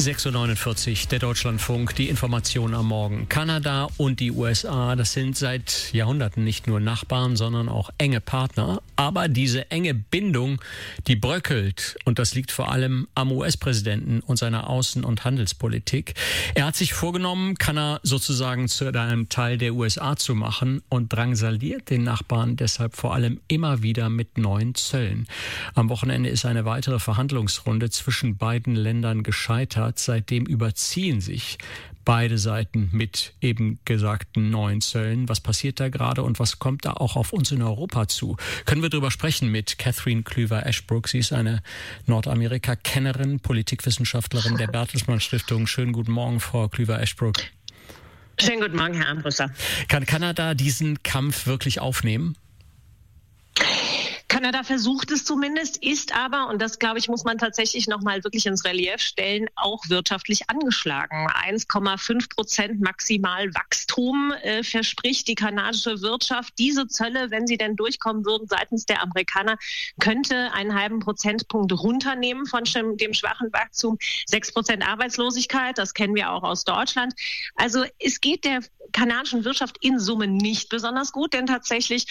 6:49 Uhr, der Deutschlandfunk, die Informationen am Morgen. Kanada und die USA, das sind seit Jahrhunderten nicht nur Nachbarn, sondern auch enge Partner. Aber diese enge Bindung, die bröckelt. Und das liegt vor allem am US-Präsidenten und seiner Außen- und Handelspolitik. Er hat sich vorgenommen, Kanada sozusagen zu einem Teil der USA zu machen und drangsaliert den Nachbarn deshalb vor allem immer wieder mit neuen Zöllen. Am Wochenende ist eine weitere Verhandlungsrunde zwischen beiden Ländern gescheitert. Seitdem überziehen sich beide Seiten mit eben gesagten neuen Zöllen. Was passiert da gerade und was kommt da auch auf uns in Europa zu? Können wir darüber sprechen mit Catherine Klüver-Ashbrook. Sie ist eine Nordamerika-Kennerin, Politikwissenschaftlerin der Bertelsmann Stiftung. Schönen guten Morgen, Frau Klüver-Ashbrook. Schönen guten Morgen, Herr Armbruster. Kann Kanada diesen Kampf wirklich aufnehmen? Kanada versucht es zumindest, ist aber, und das, glaube ich, muss man tatsächlich nochmal wirklich ins Relief stellen, auch wirtschaftlich angeschlagen. 1,5% maximal Wachstum verspricht die kanadische Wirtschaft. Diese Zölle, wenn sie denn durchkommen würden seitens der Amerikaner, könnte einen halben Prozentpunkt runternehmen von dem schwachen Wachstum. 6% Arbeitslosigkeit, das kennen wir auch aus Deutschland. Also es geht der kanadischen Wirtschaft in Summe nicht besonders gut, denn tatsächlich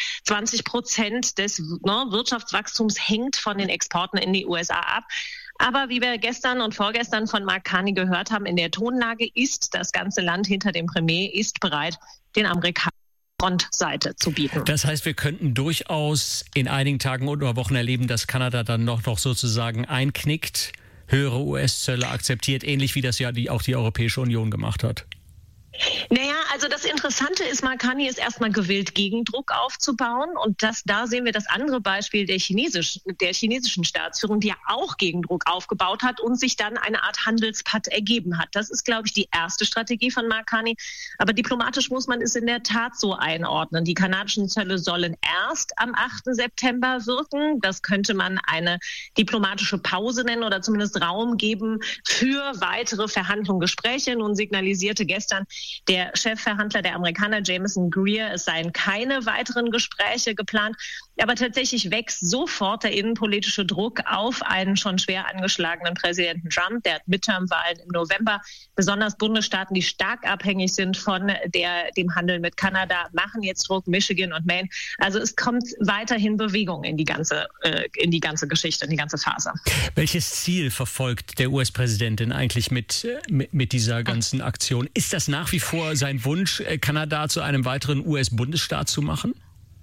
20% des Wirtschaftswachstums hängt von den Exporten in die USA ab. Aber wie wir gestern und vorgestern von Mark Carney gehört haben, in der Tonlage ist das ganze Land hinter dem Premier ist bereit, den Amerikanern Frontseite zu bieten. Das heißt, wir könnten durchaus in einigen Tagen oder Wochen erleben, dass Kanada dann noch sozusagen einknickt, höhere US-Zölle akzeptiert, ähnlich wie das ja auch die Europäische Union gemacht hat. Naja, also das Interessante ist, Mark Carney ist erstmal gewillt, Gegendruck aufzubauen. Und da sehen wir das andere Beispiel der chinesischen Staatsführung, die ja auch Gegendruck aufgebaut hat und sich dann eine Art Handelspakt ergeben hat. Das ist, glaube ich, die erste Strategie von Mark Carney. Aber diplomatisch muss man es in der Tat so einordnen. Die kanadischen Zölle sollen erst am 8. September wirken. Das könnte man eine diplomatische Pause nennen oder zumindest Raum geben für weitere Verhandlungen, Gespräche. Nun signalisierte gestern der Chefverhandler der Amerikaner, Jameson Greer, es seien keine weiteren Gespräche geplant. Aber tatsächlich wächst sofort der innenpolitische Druck auf einen schon schwer angeschlagenen Präsidenten Trump. Der hat Midterm-Wahlen im November. Besonders Bundesstaaten, die stark abhängig sind von dem Handel mit Kanada, machen jetzt Druck, Michigan und Maine. Also es kommt weiterhin Bewegung in die ganze Geschichte, in die ganze Phase. Welches Ziel verfolgt der US-Präsident denn eigentlich mit dieser ganzen Aktion? Ist das nach wie vor sein Wunsch, Kanada zu einem weiteren US-Bundesstaat zu machen?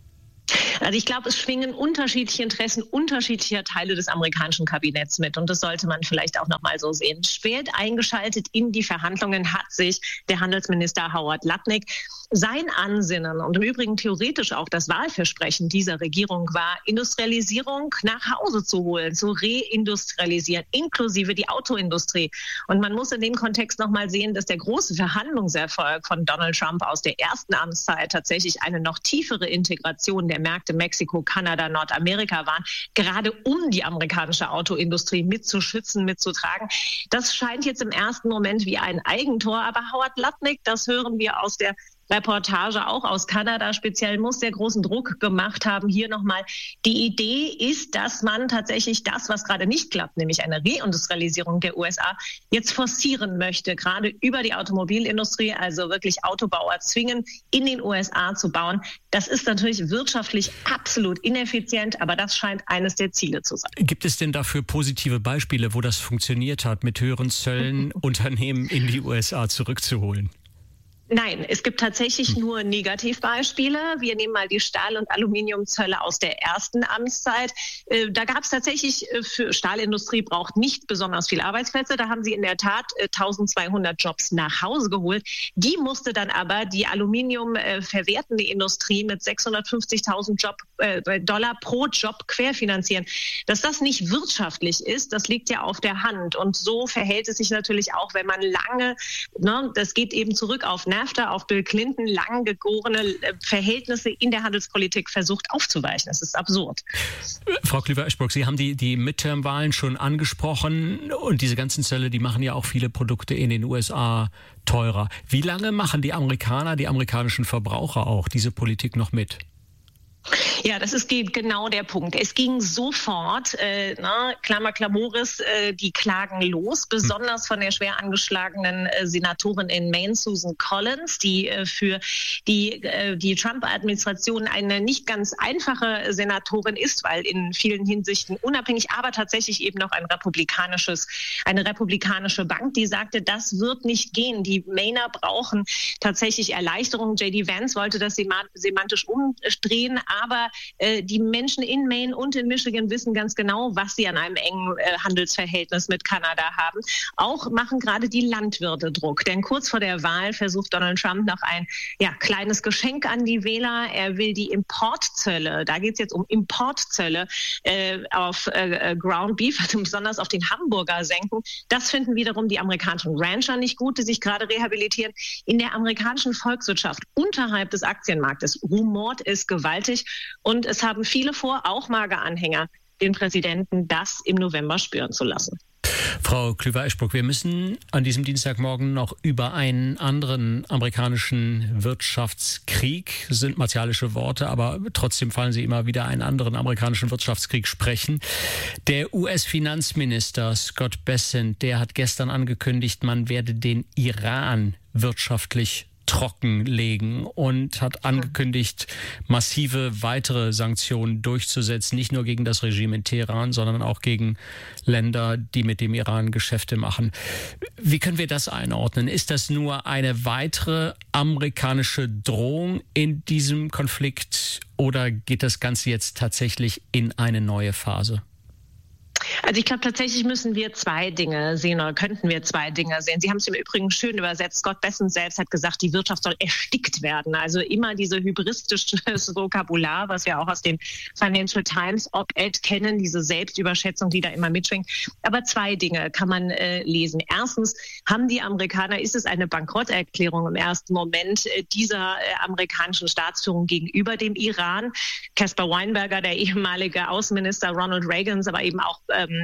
Also ich glaube, es schwingen unterschiedliche Interessen unterschiedlicher Teile des amerikanischen Kabinetts mit. Und das sollte man vielleicht auch noch mal so sehen. Spät eingeschaltet in die Verhandlungen hat sich der Handelsminister Howard Lutnick. Sein Ansinnen und im Übrigen theoretisch auch das Wahlversprechen dieser Regierung war, Industrialisierung nach Hause zu holen, zu reindustrialisieren, inklusive die Autoindustrie. Und man muss in dem Kontext noch mal sehen, dass der große Verhandlungserfolg von Donald Trump aus der ersten Amtszeit tatsächlich eine noch tiefere Integration der Märkte Mexiko, Kanada, Nordamerika waren, gerade um die amerikanische Autoindustrie mitzuschützen, mitzutragen. Das scheint jetzt im ersten Moment wie ein Eigentor, aber Howard Lutnick, das hören wir aus der Reportage auch aus Kanada speziell, muss sehr großen Druck gemacht haben. Hier nochmal, die Idee ist, dass man tatsächlich das, was gerade nicht klappt, nämlich eine Reindustrialisierung der USA, jetzt forcieren möchte, gerade über die Automobilindustrie, also wirklich Autobauer zwingen, in den USA zu bauen. Das ist natürlich wirtschaftlich absolut ineffizient, aber das scheint eines der Ziele zu sein. Gibt es denn dafür positive Beispiele, wo das funktioniert hat, mit höheren Zöllen Unternehmen in die USA zurückzuholen? Nein, es gibt tatsächlich nur Negativbeispiele. Wir nehmen mal die Stahl- und Aluminiumzölle aus der ersten Amtszeit. Da gab es tatsächlich, für Stahlindustrie braucht nicht besonders viele Arbeitsplätze. Da haben sie in der Tat 1200 Jobs nach Hause geholt. Die musste dann aber die Aluminium verwertende Industrie mit 650.000 Dollar pro Job querfinanzieren. Dass das nicht wirtschaftlich ist, das liegt ja auf der Hand. Und so verhält es sich natürlich auch, wenn man lange, das geht eben zurück auf NAFTA, auf Bill Clinton, lang gegorene Verhältnisse in der Handelspolitik versucht aufzuweichen. Das ist absurd. Frau Klüver-Ashbrook, Sie haben die Midterm-Wahlen schon angesprochen und diese ganzen Zölle, die machen ja auch viele Produkte in den USA teurer. Wie lange machen die Amerikaner, die amerikanischen Verbraucher auch diese Politik noch mit? Ja, das ist genau der Punkt. Es ging sofort, Klammer Klamoris, die Klagen los, besonders von der schwer angeschlagenen Senatorin in Maine, Susan Collins, die für die Trump-Administration eine nicht ganz einfache Senatorin ist, weil in vielen Hinsichten unabhängig, aber tatsächlich eben noch eine republikanische Bank, die sagte, das wird nicht gehen. Die Mainer brauchen tatsächlich Erleichterung. J.D. Vance wollte das semantisch umdrehen, aber die Menschen in Maine und in Michigan wissen ganz genau, was sie an einem engen Handelsverhältnis mit Kanada haben. Auch machen gerade die Landwirte Druck, denn kurz vor der Wahl versucht Donald Trump noch ein kleines Geschenk an die Wähler. Er will die Importzölle, da geht es jetzt um Importzölle auf Ground Beef, also besonders auf den Hamburger senken. Das finden wiederum die amerikanischen Rancher nicht gut, die sich gerade rehabilitieren. In der amerikanischen Volkswirtschaft unterhalb des Aktienmarktes rumort es gewaltig. Und es haben viele vor, auch Mager-Anhänger, den Präsidenten das im November spüren zu lassen. Frau Klüver-Eschbruck, wir müssen an diesem Dienstagmorgen noch über einen anderen amerikanischen Wirtschaftskrieg, sind martialische Worte, aber trotzdem fallen sie immer wieder, einen anderen amerikanischen Wirtschaftskrieg sprechen. Der US-Finanzminister Scott Bessent, der hat gestern angekündigt, man werde den Iran wirtschaftlich trockenlegen und hat angekündigt, massive weitere Sanktionen durchzusetzen, nicht nur gegen das Regime in Teheran, sondern auch gegen Länder, die mit dem Iran Geschäfte machen. Wie können wir das einordnen? Ist das nur eine weitere amerikanische Drohung in diesem Konflikt oder geht das Ganze jetzt tatsächlich in eine neue Phase? Also ich glaube, tatsächlich müssen wir zwei Dinge sehen oder könnten wir zwei Dinge sehen. Sie haben es im Übrigen schön übersetzt. Scott Bessent selbst hat gesagt, die Wirtschaft soll erstickt werden. Also immer diese hybristisches Vokabular, was wir auch aus dem Financial Times Op-Ed kennen, diese Selbstüberschätzung, die da immer mitschwingt. Aber zwei Dinge kann man lesen. Erstens haben die Amerikaner, ist es eine Bankrotterklärung im ersten Moment dieser amerikanischen Staatsführung gegenüber dem Iran. Caspar Weinberger, der ehemalige Außenminister Ronald Reagans, aber eben auch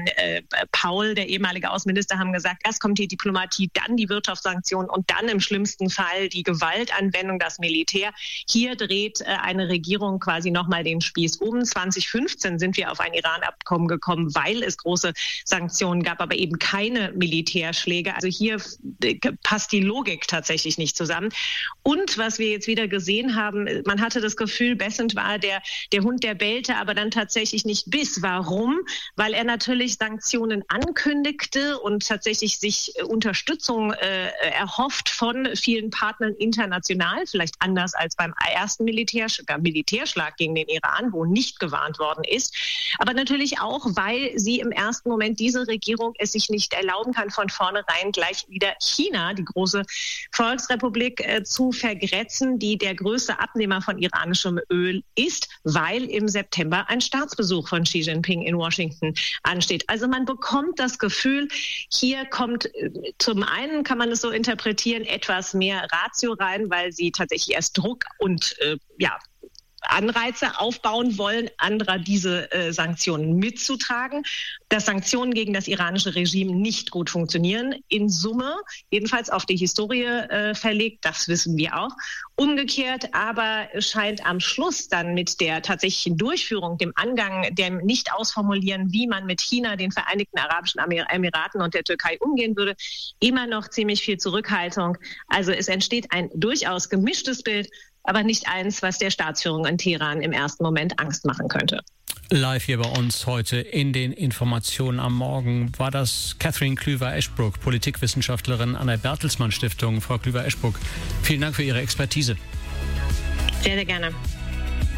Paul, der ehemalige Außenminister, haben gesagt, erst kommt die Diplomatie, dann die Wirtschaftssanktionen und dann im schlimmsten Fall die Gewaltanwendung, das Militär. Hier dreht eine Regierung quasi nochmal den Spieß um. 2015 sind wir auf ein Iran-Abkommen gekommen, weil es große Sanktionen gab, aber eben keine Militärschläge. Also hier passt die Logik tatsächlich nicht zusammen. Und was wir jetzt wieder gesehen haben, man hatte das Gefühl, Bessent war der Hund, der bellte, aber dann tatsächlich nicht biss. Warum? Weil er natürlich Sanktionen ankündigte und tatsächlich sich Unterstützung erhofft von vielen Partnern international, vielleicht anders als beim ersten Militärschlag gegen den Iran, wo nicht gewarnt worden ist. Aber natürlich auch, weil sie im ersten Moment diese Regierung es sich nicht erlauben kann, von vornherein gleich wieder China, die große Volksrepublik, zu vergrätzen, die der größte Abnehmer von iranischem Öl ist, weil im September ein Staatsbesuch von Xi Jinping in Washington ansteht. Also man bekommt das Gefühl, hier kommt zum einen, kann man es so interpretieren, etwas mehr Ratio rein, weil sie tatsächlich erst Druck und Anreize aufbauen wollen, anderer diese Sanktionen mitzutragen, dass Sanktionen gegen das iranische Regime nicht gut funktionieren. In Summe, jedenfalls auf die Historie verlegt, das wissen wir auch. Umgekehrt aber scheint am Schluss dann mit der tatsächlichen Durchführung, dem Angang, dem Nicht-Ausformulieren, wie man mit China, den Vereinigten Arabischen Emiraten und der Türkei umgehen würde, immer noch ziemlich viel Zurückhaltung. Also es entsteht ein durchaus gemischtes Bild, aber nicht eins, was der Staatsführung in Teheran im ersten Moment Angst machen könnte. Live hier bei uns heute in den Informationen am Morgen war das Catherine Klüver-Eschbruck, Politikwissenschaftlerin an der Bertelsmann Stiftung. Frau Klüver-Eschbruck, vielen Dank für Ihre Expertise. Sehr, sehr gerne.